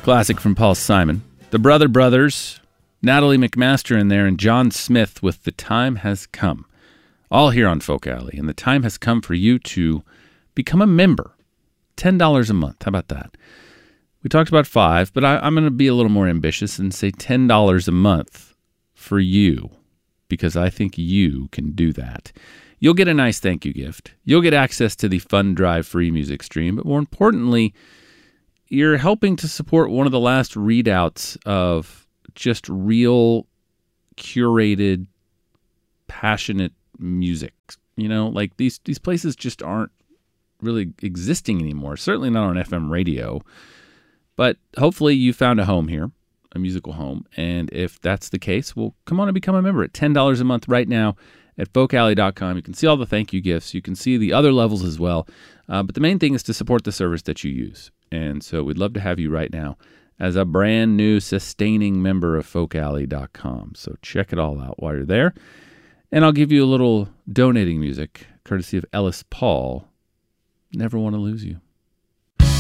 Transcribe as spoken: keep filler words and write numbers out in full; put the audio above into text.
Classic from Paul Simon. The Brother Brothers, Natalie McMaster in there, and John Smith with The Time Has Come. All here on Folk Alley. And the time has come for you to become a member. ten dollars a month. How about that? We talked about five, but I, I'm going to be a little more ambitious and say ten dollars a month for you, because I think you can do that. You'll get a nice thank you gift. You'll get access to the Fund Drive free music stream, but more importantly, you're helping to support one of the last readouts of just real, curated, passionate music. You know, like these these places just aren't really existing anymore. Certainly not on F M radio. But hopefully you found a home here, a musical home. And if that's the case, well, come on and become a member at ten dollars a month right now at folk alley dot com. You can see all the thank you gifts. You can see the other levels as well. Uh, but the main thing is to support the service that you use. And so we'd love to have you right now as a brand new sustaining member of folk alley dot com. So check it all out while you're there. And I'll give you a little donating music, courtesy of Ellis Paul. Never Want to Lose You.